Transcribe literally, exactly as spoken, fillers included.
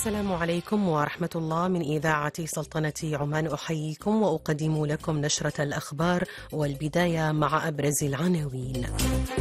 السلام عليكم ورحمة الله. من إذاعة سلطنة عمان أحييكم وأقدم لكم نشرة الأخبار، والبداية مع أبرز العناوين.